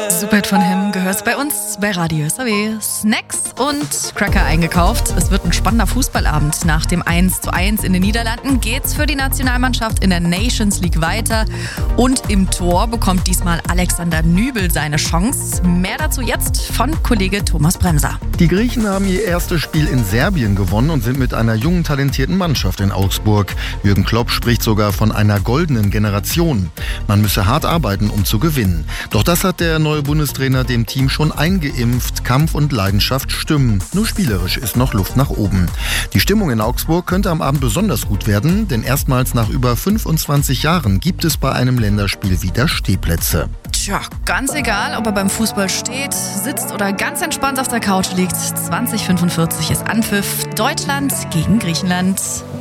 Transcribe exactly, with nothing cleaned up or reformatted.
Super von Him gehört bei uns bei Radio S A W. Snacks und Cracker eingekauft. Es wird ein spannender Fußballabend. Nach dem eins zu eins in den Niederlanden geht's für die Nationalmannschaft in der Nations League weiter. Und im Tor bekommt diesmal Alexander Nübel seine Chance. Mehr dazu jetzt von Kollege Thomas Bremser. Die Griechen haben ihr erstes Spiel in Serbien gewonnen und sind mit einer jungen, talentierten Mannschaft in Augsburg. Jürgen Klopp spricht sogar von einer goldenen Generation. Man müsse hart arbeiten, um zu gewinnen. Doch das hat der neue Bundestrainer dem Team schon eingeimpft. Kampf und Leidenschaft stimmen. Nur spielerisch ist noch Luft nach oben. Die Stimmung in Augsburg könnte am Abend besonders gut werden, denn erstmals nach über fünfundzwanzig Jahren gibt es bei einem Länderspiel wieder Stehplätze. Tja, ganz egal, ob er beim Fußball steht, sitzt oder ganz entspannt auf der Couch liegt. zwanzig fünfundvierzig ist Anpfiff. Deutschland gegen Griechenland.